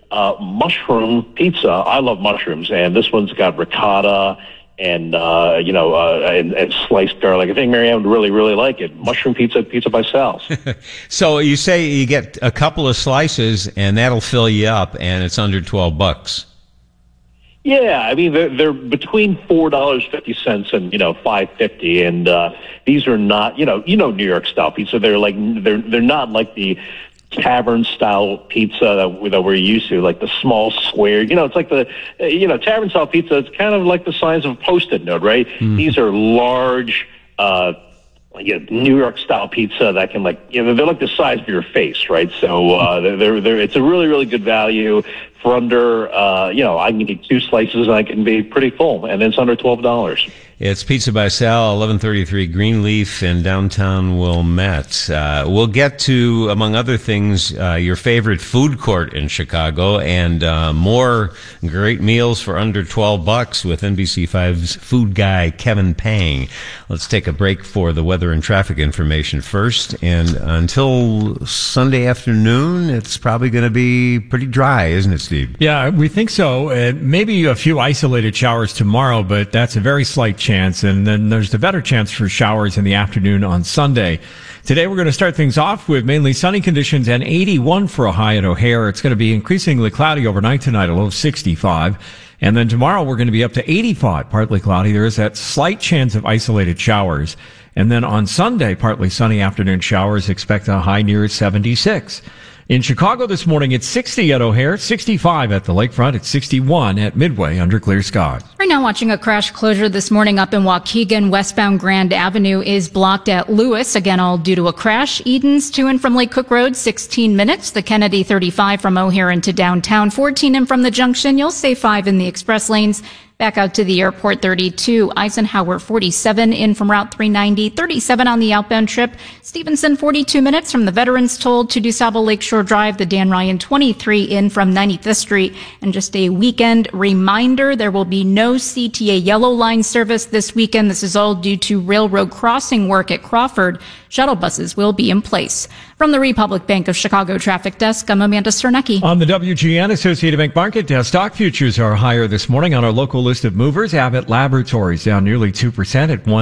mushroom pizza. I love mushrooms, and this one's got ricotta and and sliced garlic. I think Marianne would really, really like it. Mushroom pizza by Sal's. So you say you get a couple of slices, and that'll fill you up, and it's under $12. Yeah, I mean they're between $4.50 and $5.50, and these are not New York style pizza. They're not like the tavern style pizza that we're used to, like the small square. It's like the tavern style pizza. It's kind of like the size of a Post-it note, right? These are large New York style pizza that can they're like the size of your face, right? So they're it's a really, really good value for under I can get 2 slices and I can be pretty full, and it's under $12. It's Pizza by Sal, 1133 Greenleaf in downtown Wilmette. We'll get to, among other things, your favorite food court in Chicago and more great meals for under $12 with NBC5's food guy, Kevin Pang. Let's take a break for the weather and traffic information first. And until Sunday afternoon, it's probably going to be pretty dry, isn't it, Steve? Yeah, we think so. Maybe a few isolated showers tomorrow, but that's a very slight chance. And then there's the better chance for showers in the afternoon on Sunday. Today we're going to start things off with mainly sunny conditions and 81 for a high at O'Hare. It's going to be increasingly cloudy overnight tonight, a low of 65. And then tomorrow we're going to be up to 85, partly cloudy. There is that slight chance of isolated showers. And then on Sunday, partly sunny afternoon showers. Expect a high near 76. In Chicago this morning, it's 60 at O'Hare, 65 at the lakefront, it's 61 at Midway under clear skies. Right now watching a crash closure this morning up in Waukegan. Westbound Grand Avenue is blocked at Lewis. Again, all due to a crash. Edens to and from Lake Cook Road, 16 minutes. The Kennedy 35 from O'Hare into downtown, 14 in from the junction. You'll stay 5 in the express lanes. Back out to the airport, 32. Eisenhower, 47 in from Route 390, 37 on the outbound trip. Stevenson, 42 minutes from the Veterans Toll to DuSable Lakeshore Drive. The Dan Ryan, 23 in from 95th Street. And just a weekend reminder, there will be no CTA Yellow Line service this weekend. This is all due to railroad crossing work at Crawford. Shuttle buses will be in place. From the Republic Bank of Chicago Traffic Desk, I'm Amanda Sternecki. On the WGN Associated Bank Market Desk, stock futures are higher this morning on our local list of movers. Abbott Laboratories down nearly 2% at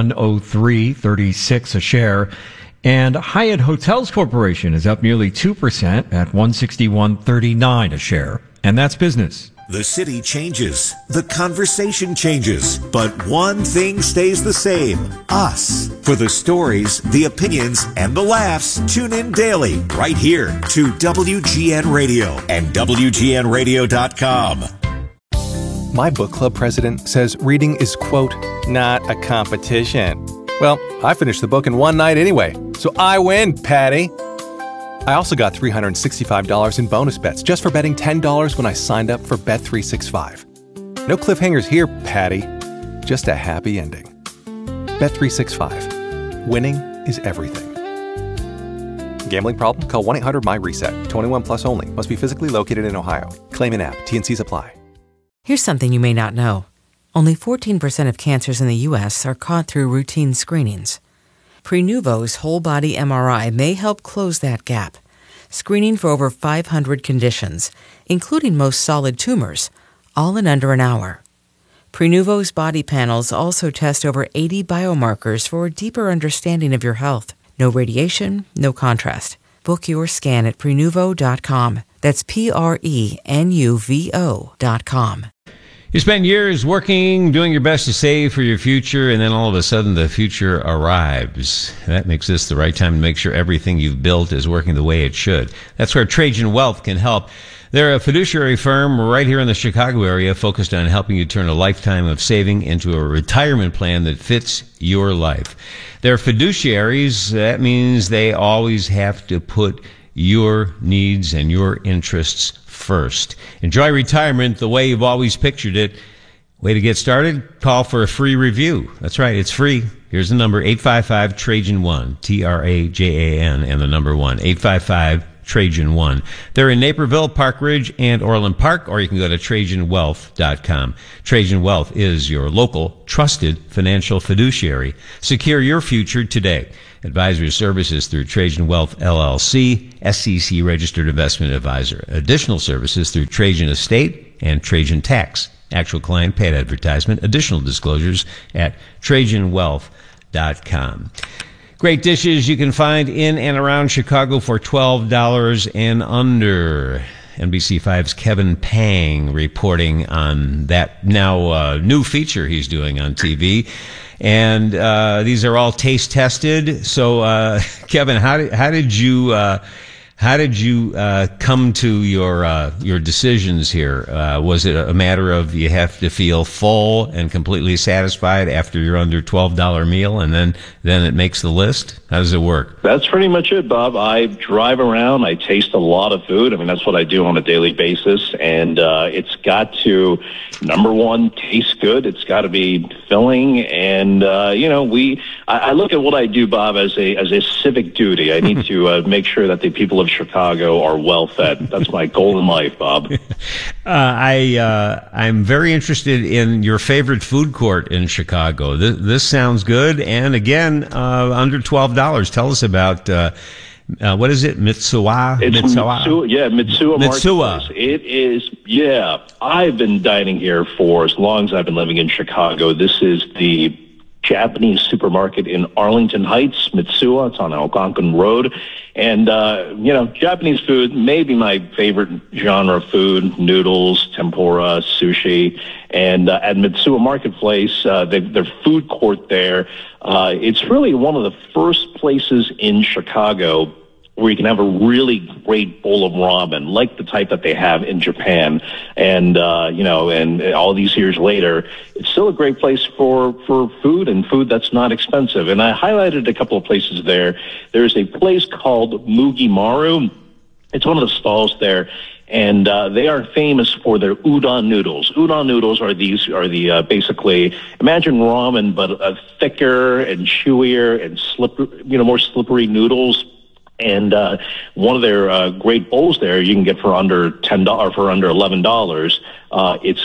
103.36 a share. And Hyatt Hotels Corporation is up nearly 2% at 161.39 a share. And that's business. The city changes, the conversation changes, but one thing stays the same: us. For the stories, the opinions, and the laughs, tune in daily right here to WGN Radio and WGNradio.com. My book club president says reading is, quote, not a competition. Well, I finished the book in one night anyway, so I win, Patty. I also got $365 in bonus bets just for betting $10 when I signed up for Bet365. No cliffhangers here, Patty. Just a happy ending. Bet365. Winning is everything. Gambling problem? Call 1-800-MY-RESET. 21 plus only. Must be physically located in Ohio. Claim in app. T&Cs apply. Here's something you may not know. Only 14% of cancers in the U.S. are caught through routine screenings. Prenuvo's whole-body MRI may help close that gap, screening for over 500 conditions, including most solid tumors, all in under an hour. Prenuvo's body panels also test over 80 biomarkers for a deeper understanding of your health. No radiation, no contrast. Book your scan at Prenuvo.com. That's Prenuvo.com. You spend years working, doing your best to save for your future, and then all of a sudden the future arrives. That makes this the right time to make sure everything you've built is working the way it should. That's where Trajan Wealth can help. They're a fiduciary firm right here in the Chicago area focused on helping you turn a lifetime of saving into a retirement plan that fits your life. They're fiduciaries. That means they always have to put your needs and your interests first. Enjoy retirement the way you've always pictured it. Way to get started? Call for a free review. That's right, it's free. Here's the number, 855-TRAJAN-1, T-R-A-J-A-N, and the number 1, 855-TRAJAN-1. They're in Naperville, Park Ridge, and Orland Park, or you can go to TrajanWealth.com. Trajan Wealth is your local, trusted financial fiduciary. Secure your future today. Advisory services through Trajan Wealth LLC, SEC registered investment advisor. Additional services through Trajan Estate and Trajan Tax. Actual client paid advertisement. Additional disclosures at TrajanWealth.com. Great dishes you can find in and around Chicago for $12 and under. NBC5's Kevin Pang reporting on that now new feature he's doing on TV. And these are all taste tested. So, Kevin, how did you come to your decisions here? Was it a matter of you have to feel full and completely satisfied after your under $12 meal, and then it makes the list? How does it work? That's pretty much it, Bob. I drive around. I taste a lot of food. I mean, that's what I do on a daily basis. And it's got to, number one, taste good. It's got to be filling. And, I look at what I do, Bob, as a civic duty. I need to make sure that the people of Chicago are well fed. That's my goal in life, Bob. I'm very interested in your favorite food court in Chicago. This sounds good. And again, under $12. Tell us about, what is it? Mitsuwa? It's Mitsuwa. Yeah, Mitsuwa. Mitsuwa. It is, yeah. I've been dining here for as long as I've been living in Chicago. This is the Japanese supermarket in Arlington Heights, Mitsuwa. It's on Algonquin Road. And, Japanese food may be my favorite genre of food: noodles, tempura, sushi. And at Mitsuwa Marketplace, their food court there, it's really one of the first places in Chicago where you can have a really great bowl of ramen, like the type that they have in Japan. And, and all these years later, it's still a great place for food, and food that's not expensive. And I highlighted a couple of places there. There's a place called Mugimaru. It's one of the stalls there. And they are famous for their udon noodles. Udon noodles are the basically, imagine ramen, but thicker and chewier and more slippery noodles. And one of their great bowls there you can get for under $10, for under $11. It's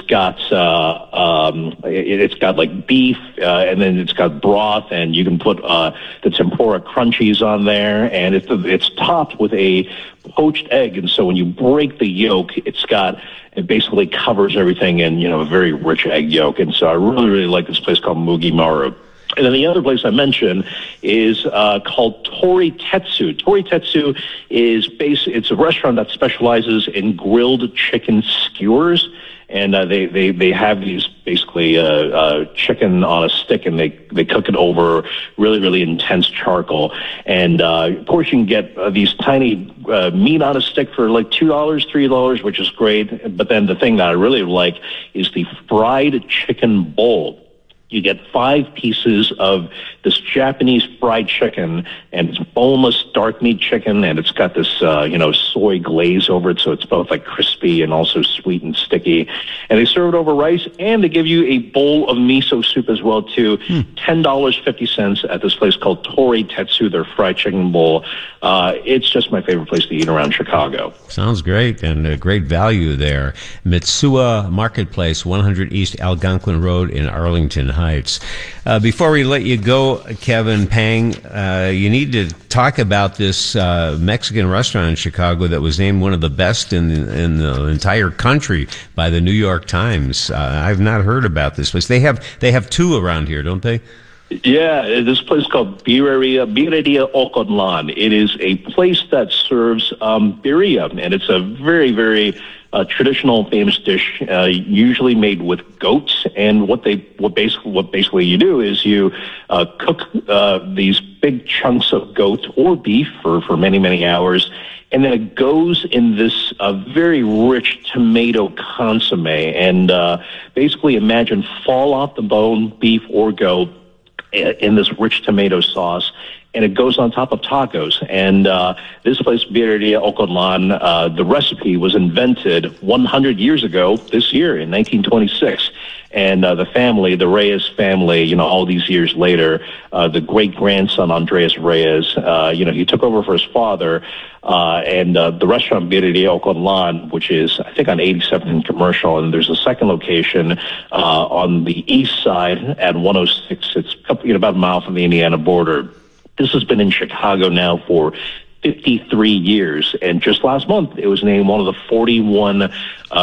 got like beef, and then it's got broth, and you can put the tempura crunchies on there, and it's topped with a poached egg. And so when you break the yolk, it basically covers everything in a very rich egg yolk. And so I really, really like this place called Mugimaru. And then the other place I mentioned is called Tori Tetsu. Tori Tetsu it's a restaurant that specializes in grilled chicken skewers. And they have these basically chicken on a stick, and they cook it over really, really intense charcoal. And of course, you can get these tiny meat on a stick for like $2, $3, which is great. But then the thing that I really like is the fried chicken bowl. You get 5 pieces of this Japanese fried chicken, and it's boneless dark meat chicken, and it's got this, soy glaze over it, so it's both like crispy and also sweet and sticky. And they serve it over rice, and they give you a bowl of miso soup as well, too. $10.50 at this place called Tori Tetsu, their fried chicken bowl. It's just my favorite place to eat around Chicago. Sounds great, and a great value there. Mitsuwa Marketplace, 100 East Algonquin Road in Arlington Heights. Before we let you go, Kevin Pang, you need to talk about this Mexican restaurant in Chicago that was named one of the best in the entire country by the New York Times. I've not heard about this place. They have 2 around here, don't they? Yeah, this place called Birria Ocotlán. It is a place that serves birria, and it's a very, very traditional, famous dish, usually made with goats. And what basically you do is you cook these big chunks of goat or beef for many, many hours, and then it goes in this very rich tomato consomme. And basically, imagine fall off the bone beef or goat in this rich tomato sauce, and it goes on top of tacos. And this place, Birria Ocotlán, the recipe was invented 100 years ago this year in 1926. And the Reyes family, all these years later, the great-grandson Andres Reyes, he took over for his father, and the restaurant Birria Ocotlán, which is, I think, on 87th and Commercial, and there's a second location on the east side at 106. It's about a mile from the Indiana border. This has been in Chicago now for 53 years, and just last month it was named one of the 41